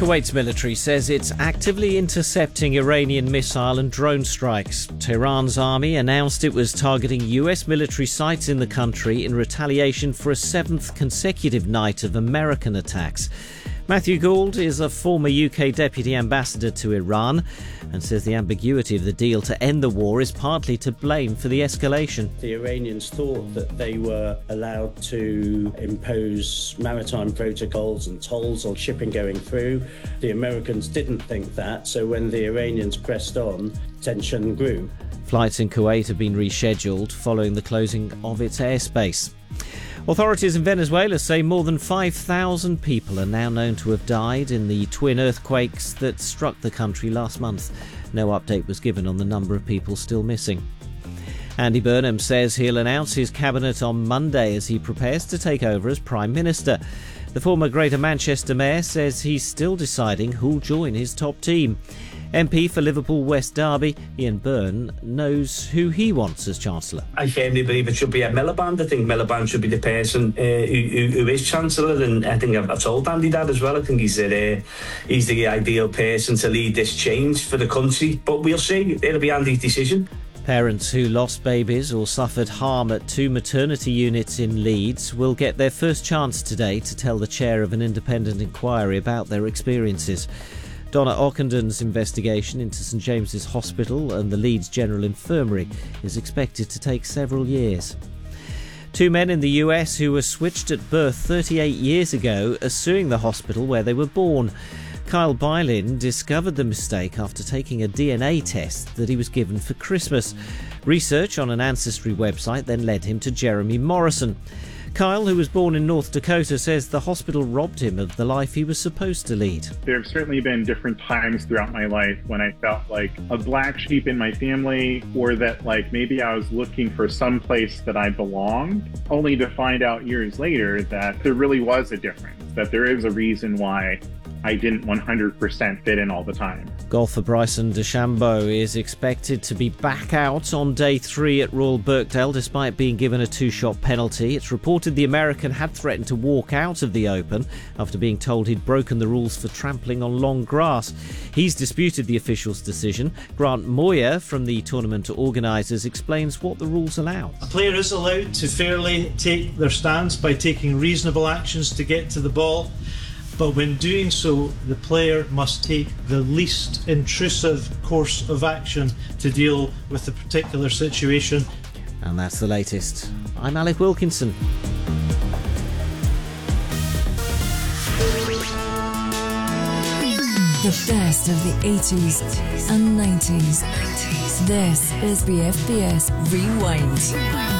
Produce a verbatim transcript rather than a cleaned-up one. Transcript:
Kuwait's military says it's actively intercepting Iranian missile and drone strikes. Tehran's army announced it was targeting U S military sites in the country in retaliation for a seventh consecutive night of American attacks. Matthew Gould is a former U K Deputy Ambassador to Iran and says the ambiguity of the deal to end the war is partly to blame for the escalation. The Iranians thought that they were allowed to impose maritime protocols and tolls on shipping going through. The Americans didn't think that, so when the Iranians pressed on, tension grew. Flights in Kuwait have been rescheduled following the closing of its airspace. Authorities in Venezuela say more than five thousand people are now known to have died in the twin earthquakes that struck the country last month. No update was given on the number of people still missing. Andy Burnham says he'll announce his cabinet on Monday as he prepares to take over as Prime Minister. The former Greater Manchester Mayor says he's still deciding who'll join his top team. M P for Liverpool West Derby, Ian Byrne, knows who he wants as Chancellor. I firmly believe it should be Ed Miliband. I think Miliband should be the person uh, who, who is Chancellor, and I think I've, I've told Andy that as well. I think he's, uh, he's the ideal person to lead this change for the country, but we'll see. It'll be Andy's decision. Parents who lost babies or suffered harm at two maternity units in Leeds will get their first chance today to tell the chair of an independent inquiry about their experiences. Donna Ockendon's investigation into St James's Hospital and the Leeds General Infirmary is expected to take several years. Two men in the U S who were switched at birth thirty-eight years ago are suing the hospital where they were born. Kyle Bylin discovered the mistake after taking a D N A test that he was given for Christmas. Research on an ancestry website then led him to Jeremy Morrison. Kyle, who was born in North Dakota, says the hospital robbed him of the life he was supposed to lead. There have certainly been different times throughout my life when I felt like a black sheep in my family, or that like maybe I was looking for some place that I belonged, only to find out years later that there really was a difference, that there is a reason why I didn't one hundred percent fit in all the time. Golfer Bryson DeChambeau is expected to be back out on day three at Royal Birkdale despite being given a two-shot penalty. It's reported the American had threatened to walk out of the Open after being told he'd broken the rules for trampling on long grass. He's disputed the official's decision. Grant Moyer from the tournament organisers explains what the rules allow. A player is allowed to fairly take their stance by taking reasonable actions to get to the ball. But when doing so, the player must take the least intrusive course of action to deal with the particular situation. And that's the latest. I'm Alec Wilkinson. The best of the eighties and nineties. This is B F B S Rewind.